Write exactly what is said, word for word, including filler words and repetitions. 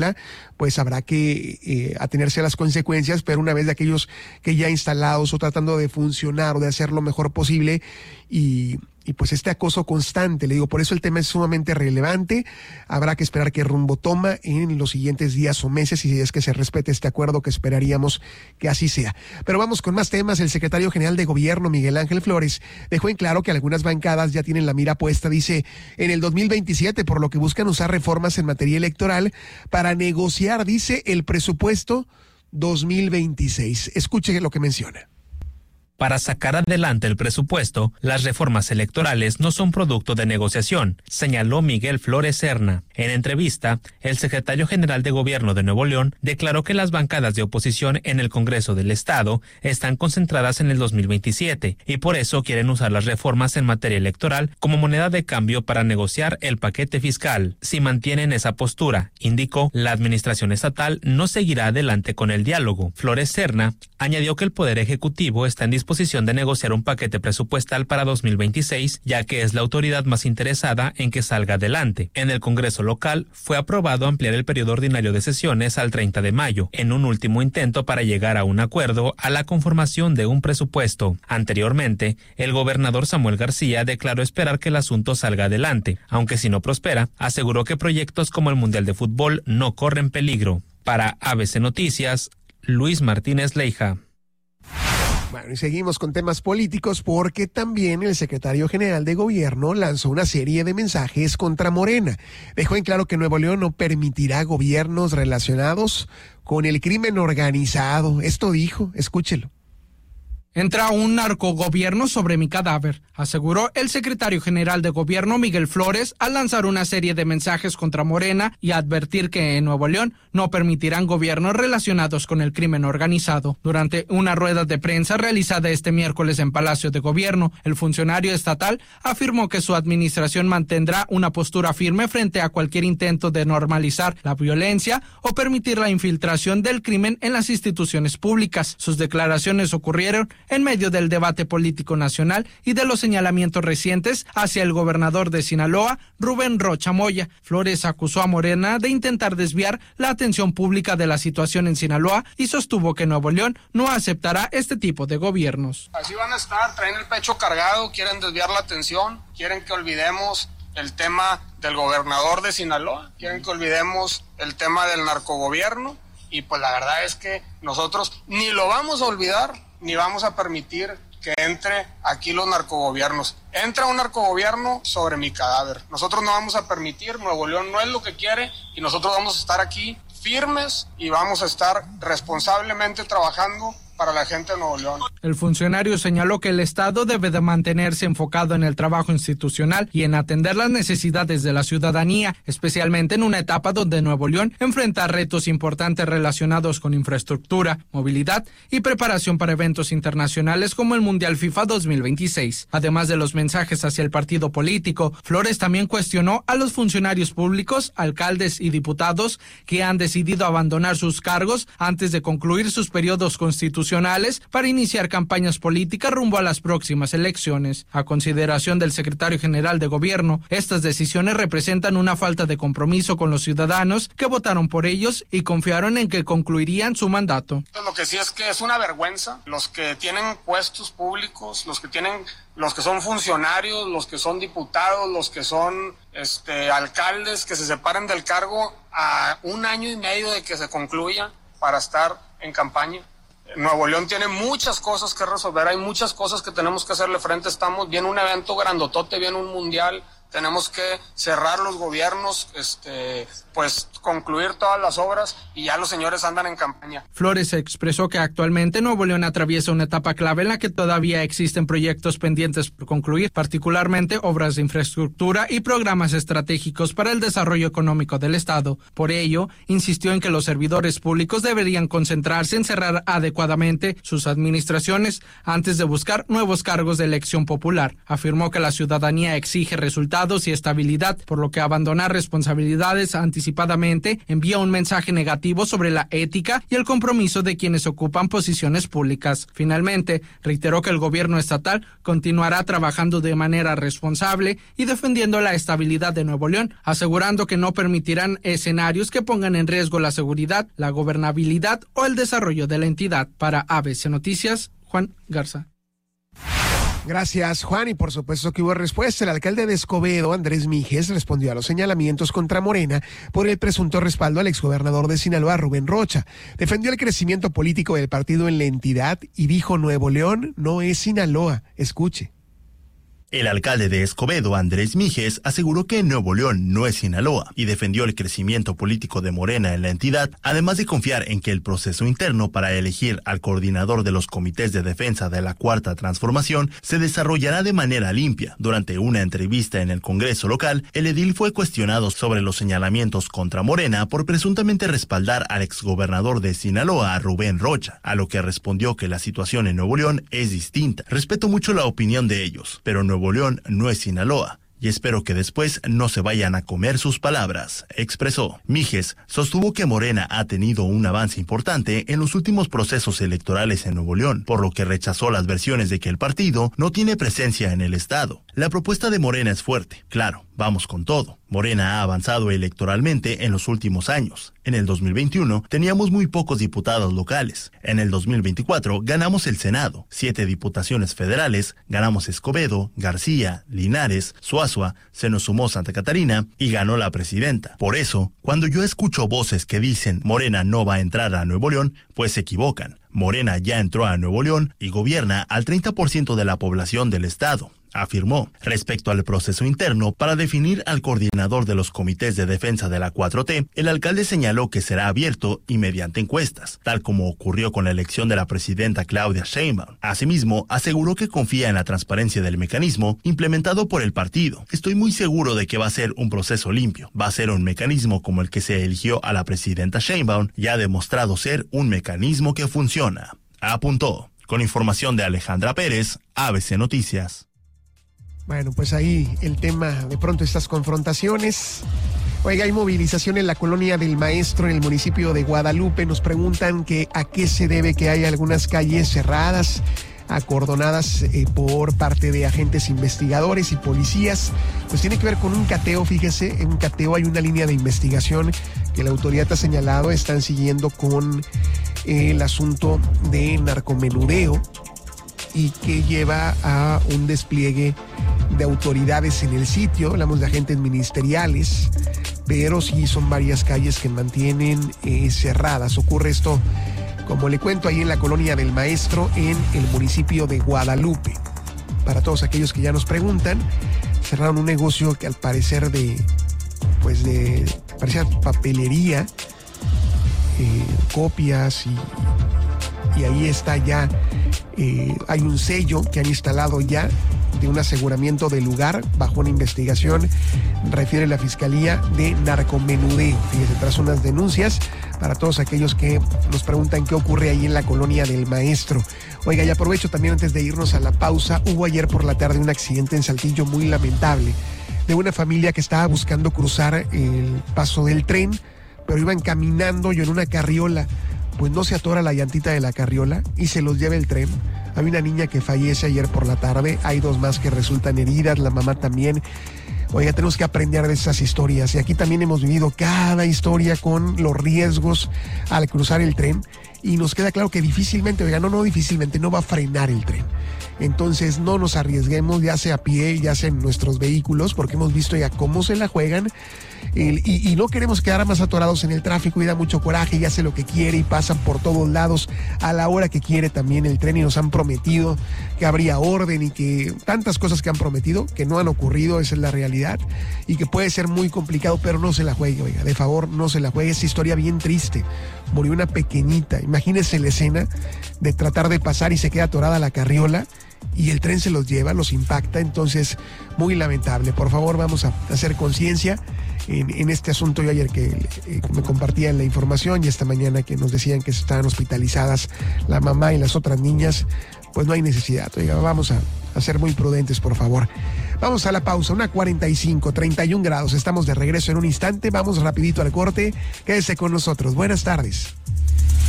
pues habrá que eh, atenerse a las consecuencias, pero una vez de aquellos que ya instalados o tratando de funcionar o de hacer lo mejor posible y, y pues este acoso constante, le digo, por eso el tema es sumamente relevante. Habrá que esperar qué rumbo toma en los siguientes días o meses y si es que se respete este acuerdo, que esperaríamos que así sea. Pero vamos con más temas. El secretario general de Gobierno, Miguel Ángel Flores, dejó en claro que algunas bancadas ya tienen la mira puesta, dice, en el dos mil veintisiete, por lo que buscan usar reformas en materia electoral para negociar, dice, el presupuesto dos mil veintiséis. Escuche lo que menciona. Para sacar adelante el presupuesto, las reformas electorales no son producto de negociación, señaló Miguel Flores Serna. En entrevista, el secretario general de Gobierno de Nuevo León declaró que las bancadas de oposición en el Congreso del Estado están concentradas en el dos mil veintisiete y por eso quieren usar las reformas en materia electoral como moneda de cambio para negociar el paquete fiscal. Si mantienen esa postura, indicó, la administración estatal no seguirá adelante con el diálogo. Flores Serna añadió que el Poder Ejecutivo está en disposición posición de negociar un paquete presupuestal para dos mil veintiséis, ya que es la autoridad más interesada en que salga adelante. En el Congreso local fue aprobado ampliar el periodo ordinario de sesiones al treinta de mayo, en un último intento para llegar a un acuerdo a la conformación de un presupuesto. Anteriormente, el gobernador Samuel García declaró esperar que el asunto salga adelante, aunque si no prospera, aseguró que proyectos como el Mundial de Fútbol no corren peligro. Para A B C Noticias, Luis Martínez Leija. Bueno, y seguimos con temas políticos porque también el secretario general de Gobierno lanzó una serie de mensajes contra Morena. Dejó en claro que Nuevo León no permitirá gobiernos relacionados con el crimen organizado. Esto dijo, escúchelo. Entra un narcogobierno sobre mi cadáver, aseguró el secretario general de Gobierno Miguel Flores al lanzar una serie de mensajes contra Morena y advertir que en Nuevo León no permitirán gobiernos relacionados con el crimen organizado. Durante una rueda de prensa realizada este miércoles en Palacio de Gobierno, el funcionario estatal afirmó que su administración mantendrá una postura firme frente a cualquier intento de normalizar la violencia o permitir la infiltración del crimen en las instituciones públicas. Sus declaraciones ocurrieron en medio del debate político nacional y de los señalamientos recientes hacia el gobernador de Sinaloa, Rubén Rocha Moya. Flores acusó a Morena de intentar desviar la atención pública de la situación en Sinaloa y sostuvo que Nuevo León no aceptará este tipo de gobiernos. Así van a estar, traen el pecho cargado, quieren desviar la atención, quieren que olvidemos el tema del gobernador de Sinaloa, quieren que olvidemos el tema del narcogobierno y pues la verdad es que nosotros ni lo vamos a olvidar ni vamos a permitir que entre aquí los narcogobiernos. Entra un narcogobierno sobre mi cadáver. Nosotros no vamos a permitir, Nuevo León no es lo que quiere y nosotros vamos a estar aquí firmes y vamos a estar responsablemente trabajando para la gente de Nuevo León. El funcionario señaló que el Estado debe de mantenerse enfocado en el trabajo institucional y en atender las necesidades de la ciudadanía, especialmente en una etapa donde Nuevo León enfrenta retos importantes relacionados con infraestructura, movilidad y preparación para eventos internacionales como el Mundial FIFA dos mil veintiséis. Además de los mensajes hacia el partido político, Flores también cuestionó a los funcionarios públicos, alcaldes y diputados que han decidido abandonar sus cargos antes de concluir sus periodos constitucionales para iniciar campañas políticas rumbo a las próximas elecciones. A consideración del secretario general de Gobierno, estas decisiones representan una falta de compromiso con los ciudadanos que votaron por ellos y confiaron en que concluirían su mandato. Lo que sí es que es una vergüenza los que tienen puestos públicos, los que tienen, los que son funcionarios, los que son diputados, los que son este, alcaldes, que se separen del cargo a un año y medio de que se concluya para estar en campaña. Nuevo León tiene muchas cosas que resolver, hay muchas cosas que tenemos que hacerle frente, estamos, viene un evento grandotote, viene un mundial, tenemos que cerrar los gobiernos, este, pues concluir todas las obras y ya los señores andan en campaña. Flores expresó que actualmente Nuevo León atraviesa una etapa clave en la que todavía existen proyectos pendientes por concluir, particularmente obras de infraestructura y programas estratégicos para el desarrollo económico del Estado. Por ello, insistió en que los servidores públicos deberían concentrarse en cerrar adecuadamente sus administraciones antes de buscar nuevos cargos de elección popular. Afirmó que la ciudadanía exige resultados resultados y estabilidad, por lo que abandonar responsabilidades anticipadamente envía un mensaje negativo sobre la ética y el compromiso de quienes ocupan posiciones públicas. Finalmente, reiteró que el gobierno estatal continuará trabajando de manera responsable y defendiendo la estabilidad de Nuevo León, asegurando que no permitirán escenarios que pongan en riesgo la seguridad, la gobernabilidad o el desarrollo de la entidad. Para A B C Noticias, Juan Garza. Gracias, Juan, y por supuesto que hubo respuesta. El alcalde de Escobedo, Andrés Míjez, respondió a los señalamientos contra Morena por el presunto respaldo al exgobernador de Sinaloa, Rubén Rocha. Defendió el crecimiento político del partido en la entidad y dijo: Nuevo León no es Sinaloa. Escuche. El alcalde de Escobedo, Andrés Míjez, aseguró que Nuevo León no es Sinaloa y defendió el crecimiento político de Morena en la entidad, además de confiar en que el proceso interno para elegir al coordinador de los comités de defensa de la Cuarta Transformación se desarrollará de manera limpia. Durante una entrevista en el Congreso local, el edil fue cuestionado sobre los señalamientos contra Morena por presuntamente respaldar al exgobernador de Sinaloa, Rubén Rocha, a lo que respondió que la situación en Nuevo León es distinta. Respeto mucho la opinión de ellos, pero Nuevo Nuevo León no es Sinaloa, y espero que después no se vayan a comer sus palabras, expresó. Míjez sostuvo que Morena ha tenido un avance importante en los últimos procesos electorales en Nuevo León, por lo que rechazó las versiones de que el partido no tiene presencia en el estado. La propuesta de Morena es fuerte, claro, vamos con todo. Morena ha avanzado electoralmente en los últimos años. En el dos mil veintiuno teníamos muy pocos diputados locales. En el dos mil veinticuatro ganamos el Senado, siete diputaciones federales, ganamos Escobedo, García, Linares, Suazua, se nos sumó Santa Catarina y ganó la presidenta. Por eso, cuando yo escucho voces que dicen Morena no va a entrar a Nuevo León, pues se equivocan. Morena ya entró a Nuevo León y gobierna al treinta por ciento de la población del estado, afirmó. Respecto al proceso interno para definir al coordinador de los comités de defensa de la cuatro T, el alcalde señaló que será abierto y mediante encuestas, tal como ocurrió con la elección de la presidenta Claudia Sheinbaum. Asimismo, aseguró que confía en la transparencia del mecanismo implementado por el partido. Estoy muy seguro de que va a ser un proceso limpio, va a ser un mecanismo como el que se eligió a la presidenta Sheinbaum y ha demostrado ser un mecanismo que funciona, apuntó. Con información de Alejandra Pérez, A B C Noticias. Bueno, pues ahí el tema, de pronto estas confrontaciones. Oiga, hay movilización en la colonia del Maestro en el municipio de Guadalupe. Nos preguntan que a qué se debe que haya algunas calles cerradas, acordonadas eh, por parte de agentes investigadores y policías. Pues tiene que ver con un cateo, fíjese, en un cateo hay una línea de investigación que la autoridad ha señalado, están siguiendo con eh, el asunto de narcomenudeo y que lleva a un despliegue de autoridades en el sitio. Hablamos de agentes ministeriales, pero sí son varias calles que mantienen eh, cerradas. Ocurre esto, como le cuento, ahí en la colonia del Maestro, en el municipio de Guadalupe. Para todos aquellos que ya nos preguntan, cerraron un negocio que al parecer de, pues de, parecía papelería, eh, copias y, y ahí está ya, eh, hay un sello que han instalado ya de un aseguramiento del lugar bajo una investigación, refiere la Fiscalía de Narcomenudeo. Fíjese, tras unas denuncias para todos aquellos que nos preguntan qué ocurre ahí en la colonia del Maestro. Oiga, y aprovecho también antes de irnos a la pausa, hubo ayer por la tarde un accidente en Saltillo muy lamentable de una familia que estaba buscando cruzar el paso del tren, pero iban caminando y en una carriola, pues no se atora la llantita de la carriola y se los lleva el tren. Hay una niña que fallece ayer por la tarde, hay dos más que resultan heridas, la mamá también. Oiga, tenemos que aprender de esas historias y aquí también hemos vivido cada historia con los riesgos al cruzar el tren y nos queda claro que difícilmente, oiga, no, no difícilmente, no va a frenar el tren. Entonces no nos arriesguemos, ya sea a pie, ya sea en nuestros vehículos, porque hemos visto ya cómo se la juegan. El, y, y no queremos quedar más atorados en el tráfico y da mucho coraje y hace lo que quiere y pasan por todos lados a la hora que quiere también el tren y nos han prometido que habría orden y que tantas cosas que han prometido que no han ocurrido, esa es la realidad y que puede ser muy complicado, pero no se la juegue, oiga, de favor no se la juegue, es historia bien triste, murió una pequeñita, imagínese la escena de tratar de pasar y se queda atorada la carriola y el tren se los lleva, los impacta, entonces muy lamentable. Por favor, vamos a hacer conciencia en, en este asunto. Yo ayer que eh, me compartían la información y esta mañana que nos decían que estaban hospitalizadas la mamá y las otras niñas, pues no hay necesidad. Oiga, vamos a, a ser muy prudentes, por favor. Vamos a la pausa, una cuarenta y cinco, treinta y un grados. Estamos de regreso en un instante. Vamos rapidito al corte. Quédese con nosotros. Buenas tardes.